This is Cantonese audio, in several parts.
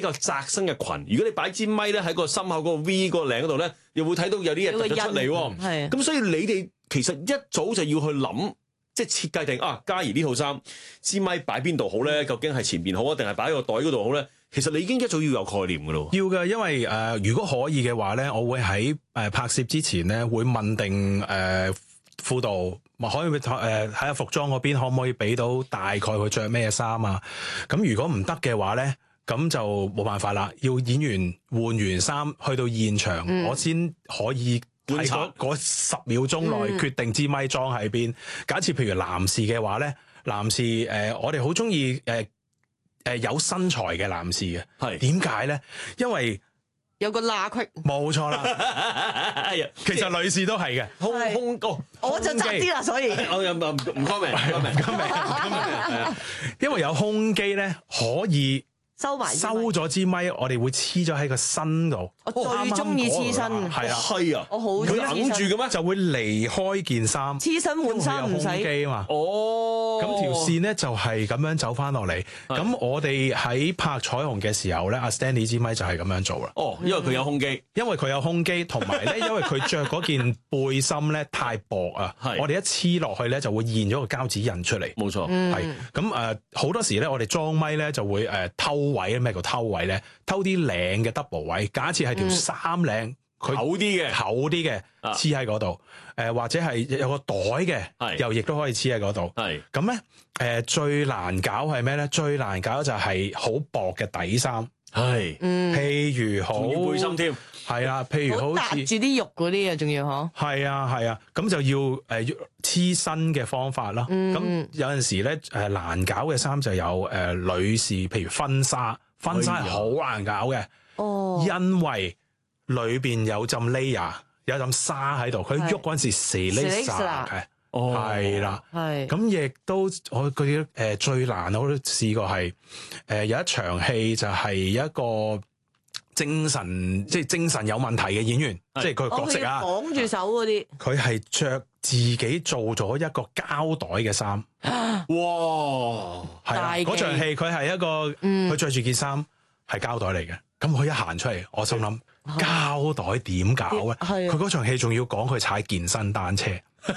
較窄身嘅裙。如果你擺支咪咧喺個心口嗰個 V 個領嗰度咧，又會睇到有啲嘢突咗出嚟喎。 係咁所以你哋其實一早就要去諗，即係設計定嘉怡呢套衫支咪擺邊度好咧？究竟係前邊好啊，定係擺喺個袋嗰度好咧？其實你已經一早要有概念㗎咯。 要嘅，因為如果可以嘅話咧，我會喺拍攝之前咧會問定輔導。可以睇下服裝嗰邊可唔可以俾到大概佢着咩衫啊？咁如果唔得嘅話咧，咁就冇辦法啦。要演員換完衫去到現場，我先可以喺嗰10秒鐘內決定支咪裝喺邊。假設譬如男士嘅話咧，男士我哋好中意有身材嘅男士嘅。係點解咧？因為有個罅隙， 冇錯啦。其實女士都係嘅， 胸高， 我就窄啲啦，所以我又唔講明， 因為有胸肌咧，可以收咗支咪，我哋會黐咗喺個身度。 我最中意黐身， 係啊， 係啊， 我好佢揞住嘅咩？ 就會離開件衫， 黐身換衫唔使胸肌啊嘛。 哦， 咁條線咧就係咁樣走翻落嚟。咁我哋喺拍彩虹嘅時候咧，阿 Stanley 支咪就係咁樣做啦。 哦，因為佢有胸肌， 同埋咧，因為佢着嗰件背心咧太薄啊，我哋一黐落去咧就會現咗個膠紙印出嚟。 冇錯， 係咁好多時咧，我哋裝咪咧就會偷位。咩叫偷位咧？偷啲領嘅 double 位。假設係條衫領佢厚啲嘅黐喺嗰度，或者係有個袋嘅，又亦都可以黐喺嗰度。係咁咧，最難搞係咩咧？最難搞就係好薄嘅底衫。係，譬如好背心添， 係啦，譬如好似搭住啲肉嗰啲啊，仲要嗬。 係啊，咁就要黐身嘅方法啦。咁有陣時咧難搞嘅衫就有女士，譬如婚紗係好難搞嘅。哦，因為裏邊有浸 layer， 有浸紗喺度，佢喐嗰陣時蛇呢沙嘅。係啦，係咁亦都我覺得最難我都試過係有一場戲就係一個精神有問題嘅演員，即係佢角色啊， 綁住手嗰啲， 佢係着自己做咗一個膠袋嘅衫，哇！係啊，嗰場戲佢係一個佢着住件衫係膠袋嚟嘅，咁佢一行出嚟，我心諗膠袋點搞啊？佢嗰場戲仲要講佢踩健身單車。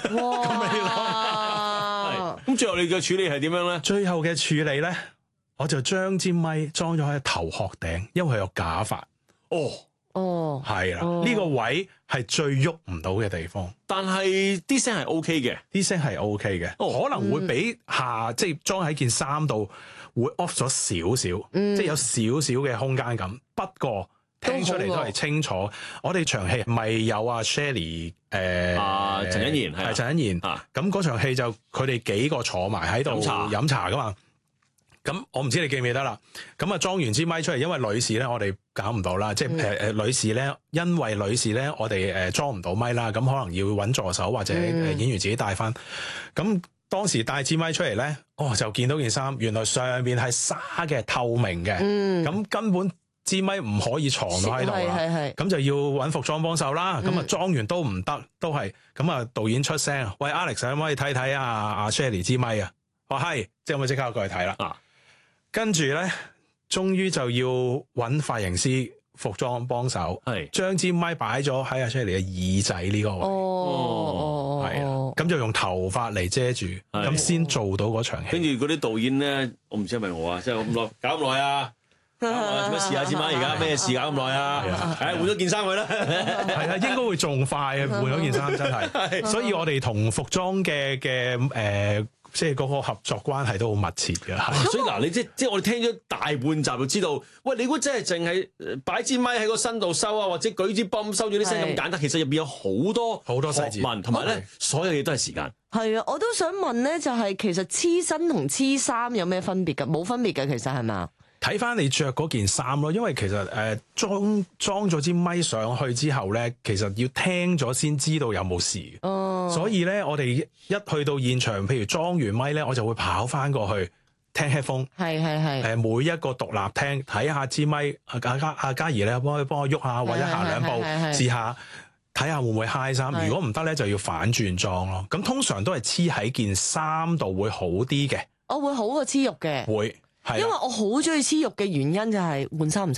哇！ 咁最後你嘅處理係點樣咧？ 最後嘅處理咧，我就將支咪裝咗喺頭殼頂，因為佢有假髮。哦，係啦，呢個位係最喐唔到嘅地方。 但係啲聲係 OK 嘅， 啲聲係 OK 嘅，可能會比即係裝喺件衫度會 off 咗少少，即係有少少嘅空間感。不過聽出嚟都係清楚。我哋場戲咪有阿 Shirley 陳欣妍係陳欣妍，咁嗰場戲就佢哋幾個坐埋喺度飲茶噶嘛。咁我唔知你記唔記得啦。咁裝完支咪出嚟，因為女士咧我哋搞唔到啦，即係女士咧，因為女士咧我哋裝唔到咪啦，咁可能要揾助手或者演員自己帶翻。咁當時帶支咪出嚟咧，就見到件衫，原來上邊係紗嘅，透明嘅，咁根本支咪唔可以藏到喺度啦，咁就要揾服裝幫手啦。咁裝完都唔得，都係咁啊！導演出聲，喂 Alex， 可唔可以睇睇阿 Shirley 支咪啊？話係，即係我即刻過去睇啦。跟住咧，終於就要揾髮型師、服裝幫手，將支咪擺咗喺阿 Shirley 嘅耳仔呢個位。係啊，咁就用頭髮嚟遮住，咁先做到嗰場戲。 跟住嗰啲導演咧，我唔知係咪我啊，即係咁耐搞咁耐啊！做乜試下支咪？而家咩事搞咁耐啊？換咗件衫佢啦。 係啊，應該會仲快啊！換咗件衫真係。所以我哋同服裝嘅即係嗰個合作關係都好密切嘅。 所以嗱，你即係我哋聽咗大半集就知道，喂，你估真係淨係擺支咪喺個身度收啊，或者舉支泵收住啲聲咁簡單？其實入邊有好多細節問，同埋咧所有嘢都係時間。 係啊，我都想問咧，就係其實黐身同黐衫有咩分別㗎？冇分別嘅，其實係咪？ 睇翻你着嗰件衫咯，因為其實裝咗支咪上去之後咧，其實要聽咗先知道有冇事。所以咧，我哋一去到現場，譬如裝完咪咧，我就會跑翻過去聽 headphone。係。每一個獨立聽睇下支咪，阿嘉怡咧幫我喐下，或者行兩步試下，睇下會唔會揩衫。如果唔得咧，就要反轉裝咯。咁通常都係黐喺件衫度會好啲嘅。 我會好過黐肉嘅。 會。 因為我好中意黐肉嘅原因就係換衫唔使